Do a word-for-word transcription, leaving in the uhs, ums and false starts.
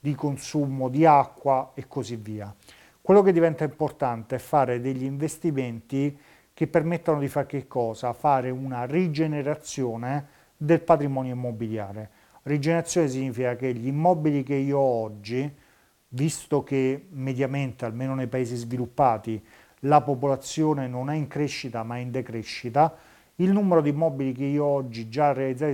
di consumo di acqua e così via. Quello che diventa importante è fare degli investimenti che permettano di fare che cosa? Fare una rigenerazione del patrimonio immobiliare. Rigenerazione significa che gli immobili che io ho oggi, visto che mediamente, almeno nei paesi sviluppati, la popolazione non è in crescita ma è in decrescita, il numero di immobili che io oggi già realizzati